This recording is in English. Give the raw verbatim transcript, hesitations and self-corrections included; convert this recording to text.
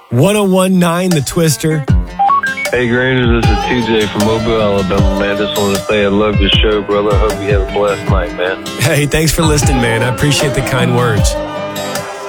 ten nineteen The Twister. Hey, Granger, this is T J from Mobile, Alabama, man. Just want to say I love your show, brother. Hope you have a blessed night, man. Hey, thanks for listening, man. I appreciate the kind words.